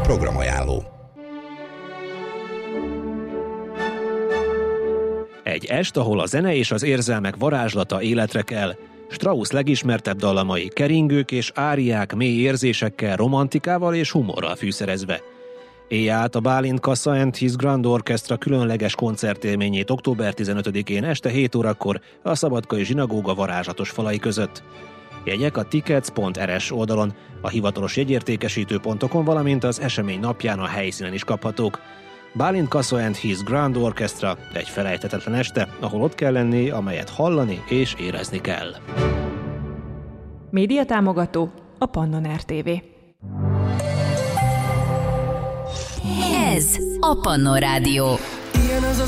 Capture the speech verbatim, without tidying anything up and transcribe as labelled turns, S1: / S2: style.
S1: programajánló.
S2: Egy est, ahol a zene és az érzelmek varázslata életre kell. Strauss legismertebb dallamai keringők és áriák mély érzésekkel, romantikával és humorral fűszerezve. Élj át a Bálint Kassa and His Grand Orchestra különleges koncertélményét október tizenötödikén este hét órakor a Szabadkai Zsinagóga varázslatos falai között. Jegyek a tickets pont er es oldalon, a hivatalos jegyértékesítő pontokon, valamint az esemény napján a helyszínen is kaphatók. Bálint Kassa and His Grand Orchestra egy felejthetetlen este, ahol ott kell lenni, amelyet hallani és érezni kell.
S3: Média támogató a Pannon er té vé.
S4: Ez a Pannon Rádió.